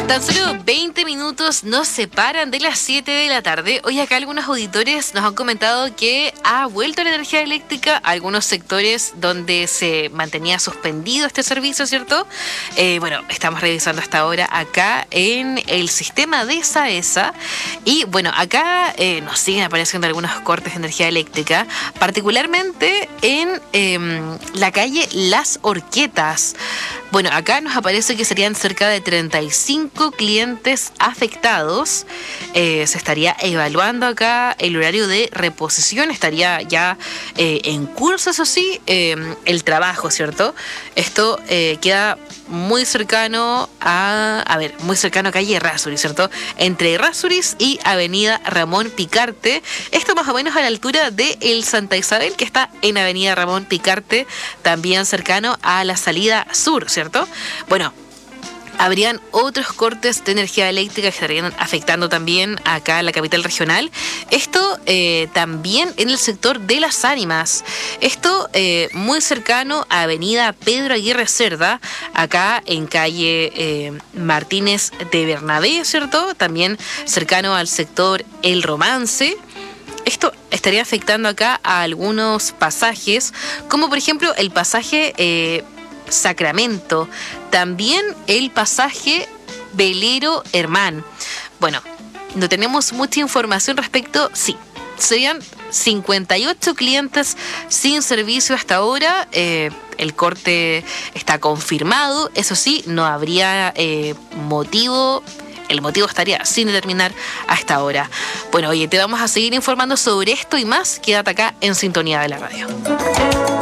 Tan solo 20 minutos nos separan de las 7 de la tarde. Hoy acá algunos auditores nos han comentado que ha vuelto la energía eléctrica a algunos sectores donde se mantenía suspendido este servicio, ¿cierto? Bueno, estamos revisando hasta ahora acá en el sistema de SAESA. Y bueno, acá nos siguen apareciendo algunos cortes de energía eléctrica, particularmente en la calle Las Horquetas. Bueno, acá nos aparece que serían cerca de 35 clientes afectados. Se estaría evaluando acá el horario de reposición. Estaría ya en curso, eso sí, el trabajo, ¿cierto? Esto queda muy cercano muy cercano a calle Errázuriz, ¿cierto? Entre Errázuriz y avenida Ramón Picarte. Esto más o menos a la altura de el Santa Isabel, que está en avenida Ramón Picarte, también cercano a la salida sur, ¿cierto? Bueno, habrían otros cortes de energía eléctrica que estarían afectando también acá en la capital regional. Esto también en el sector de Las Ánimas. Esto muy cercano a avenida Pedro Aguirre Cerda, acá en calle Martínez de Bernabé, ¿cierto? También cercano al sector El Romance. Esto estaría afectando acá a algunos pasajes, como por ejemplo el pasaje Sacramento, también el pasaje Velero Hermán. Bueno, no tenemos mucha información respecto, sí, serían 58 clientes sin servicio hasta ahora. El corte está confirmado, eso sí, no habría motivo. El motivo estaría sin determinar hasta ahora. Bueno, oye, te vamos a seguir informando sobre esto y más. Quédate acá en sintonía de la radio.